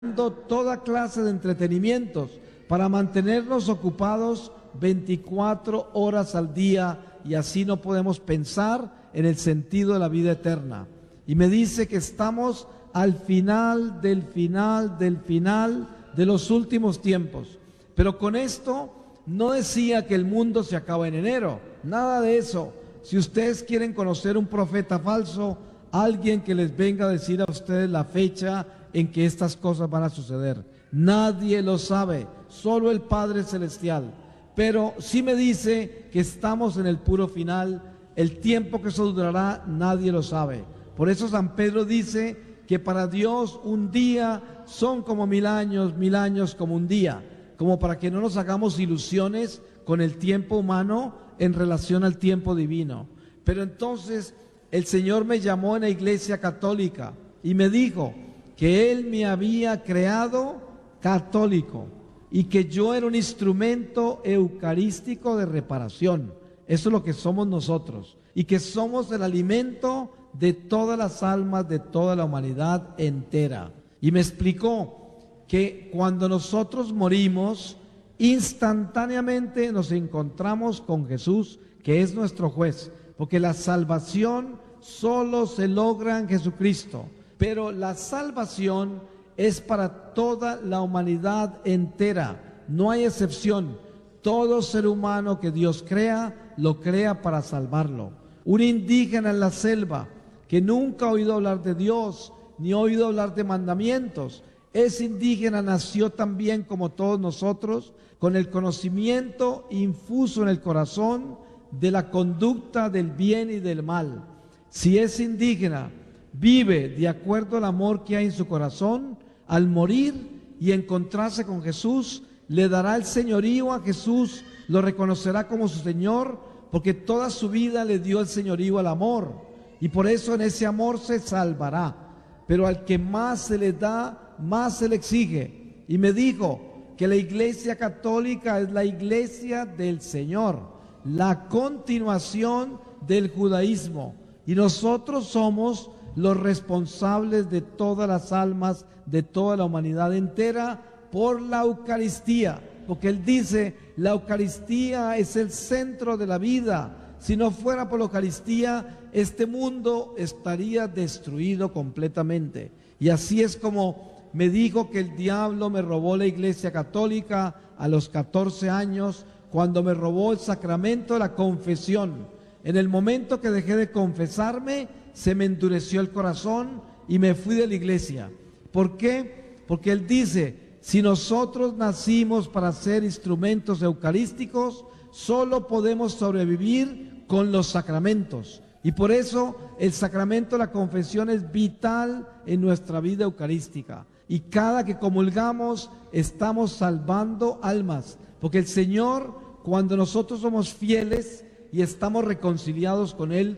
toda clase de entretenimientos para mantenernos ocupados 24 horas al día, y así no podemos pensar en el sentido de la vida eterna. Y me dice que estamos al final del final del final de los últimos tiempos. Pero con esto no decía que el mundo se acaba en enero, nada de eso. Si ustedes quieren conocer un profeta falso, alguien que les venga a decir a ustedes la fecha en que estas cosas van a suceder, nadie lo sabe, solo el Padre Celestial. Pero sí me dice que estamos en el puro final. El tiempo que eso durará nadie lo sabe. Por eso San Pedro dice que para Dios un día son como 1000 años como un día, como para que no nos hagamos ilusiones con el tiempo humano en relación al tiempo divino. Pero entonces el Señor me llamó en la Iglesia Católica y me dijo que Él me había creado católico y que yo era un instrumento eucarístico de reparación. Eso es lo que somos nosotros, y que somos el alimento de todas las almas, de toda la humanidad entera. Y me explicó que cuando nosotros morimos, instantáneamente nos encontramos con Jesús, que es nuestro juez, porque la salvación solo se logra en Jesucristo. Pero la salvación es para toda la humanidad entera, no hay excepción. Todo ser humano que Dios crea, lo crea para salvarlo. Un indígena en la selva que nunca ha oído hablar de Dios, ni ha oído hablar de mandamientos, ese indígena nació también como todos nosotros, con el conocimiento infuso en el corazón de la conducta del bien y del mal. Si ese indígena vive de acuerdo al amor que hay en su corazón, al morir y encontrarse con Jesús, le dará el señorío a Jesús, lo reconocerá como su Señor, porque toda su vida le dio el señorío al amor, y por eso en ese amor se salvará. Pero al que más se le da, más se le exige. Y me dijo que la Iglesia Católica es la Iglesia del Señor, la continuación del judaísmo, y nosotros somos los responsables de todas las almas, de toda la humanidad entera, por la Eucaristía, porque él dice, la Eucaristía es el centro de la vida. Si no fuera por la Eucaristía, este mundo estaría destruido completamente. Y así es como me dijo que el diablo me robó la Iglesia Católica a los 14 años, cuando me robó el sacramento de la confesión. En el momento que dejé de confesarme, se me endureció el corazón y me fui de la iglesia. ¿Por qué? Porque él dice, si nosotros nacimos para ser instrumentos eucarísticos, solo podemos sobrevivir con los sacramentos. Y por eso el sacramento de la confesión es vital en nuestra vida eucarística. Y cada que comulgamos estamos salvando almas, porque el Señor, cuando nosotros somos fieles y estamos reconciliados con Él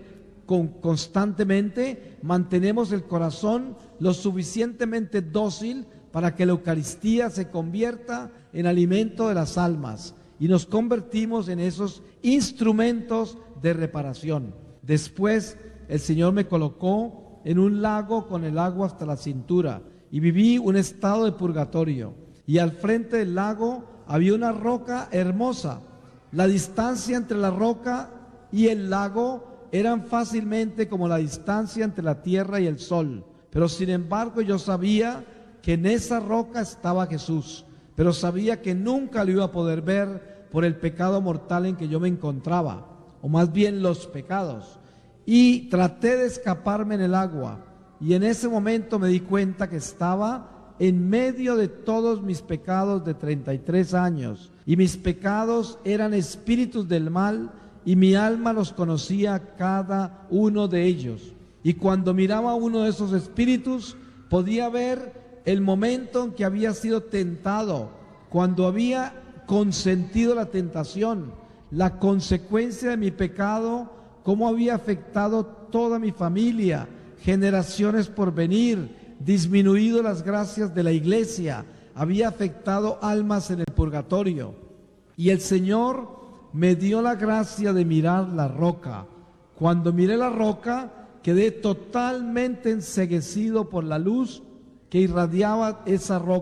constantemente, mantenemos el corazón lo suficientemente dócil para que la Eucaristía se convierta en alimento de las almas y nos convertimos en esos instrumentos de reparación. Después el Señor me colocó en un lago con el agua hasta la cintura y viví un estado de purgatorio, y al frente del lago había una roca hermosa. La distancia entre la roca y el lago eran fácilmente como la distancia entre la tierra y el sol, pero sin embargo yo sabía que en esa roca estaba Jesús, pero sabía que nunca lo iba a poder ver por el pecado mortal en que yo me encontraba, o más bien los pecados, y traté de escaparme en el agua, y en ese momento me di cuenta que estaba en medio de todos mis pecados de 33 años, y mis pecados eran espíritus del mal, y mi alma los conocía cada uno de ellos. Y cuando miraba uno de esos espíritus, podía ver el momento en que había sido tentado, cuando había consentido la tentación, la consecuencia de mi pecado, cómo había afectado toda mi familia, generaciones por venir, disminuido las gracias de la iglesia, había afectado almas en el purgatorio. Y el Señor me dio la gracia de mirar la roca. Cuando miré la roca, quedé totalmente enceguecido por la luz que irradiaba esa roca